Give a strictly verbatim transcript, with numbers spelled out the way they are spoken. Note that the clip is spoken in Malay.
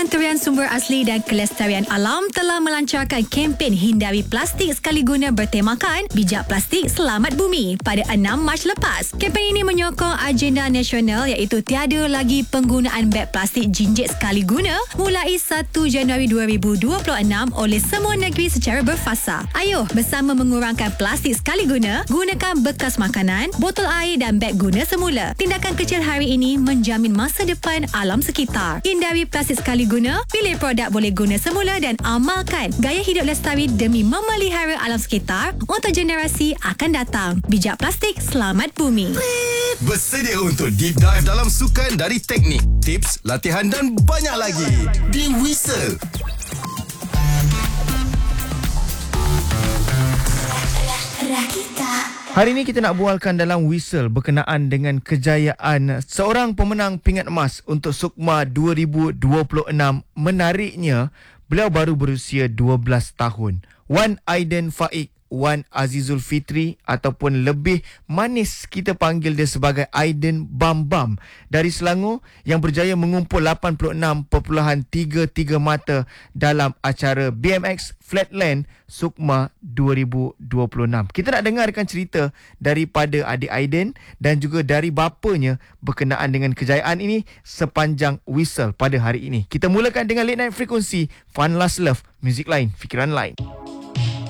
Kementerian Sumber Asli dan Kelestarian Alam telah melancarkan kempen hindari plastik sekali guna bertemakan Bijak Plastik Selamat Bumi pada enam Mac lepas. Kempen ini menyokong agenda nasional iaitu tiada lagi penggunaan beg plastik jinjit sekali guna mulai satu Januari dua ribu dua puluh enam oleh semua negeri secara berfasa. Ayuh bersama mengurangkan plastik sekali guna, gunakan bekas makanan, botol air dan beg guna semula. Tindakan kecil hari ini menjamin masa depan alam sekitar. Hindari plastik sekali guna, pilih produk boleh guna semula dan amalkan gaya hidup lestari demi memelihara alam sekitar untuk generasi akan datang. Bijak Plastik Selamat Bumi. Bersedia untuk deep dive dalam sukan dari teknik, tips, latihan dan banyak lagi di Whistle. Hari ini kita nak bualkan dalam Whistle berkenaan dengan kejayaan seorang pemenang pingat emas untuk Sukma dua ribu dua puluh enam. Menariknya, beliau baru berusia dua belas tahun. Wan Aiden Faik, Wan Azizul Fitri ataupun lebih manis kita panggil dia sebagai Aiden Bam Bam dari Selangor yang berjaya mengumpul lapan puluh enam perpuluhan tiga tiga mata dalam acara B M X Flatland Sukma dua ribu dua puluh enam. Kita nak dengarkan cerita daripada adik Aiden dan juga dari bapanya berkenaan dengan kejayaan ini sepanjang Whistle pada hari ini. Kita mulakan dengan Late Night Frequency, Fun Last Love, muzik lain, fikiran lain.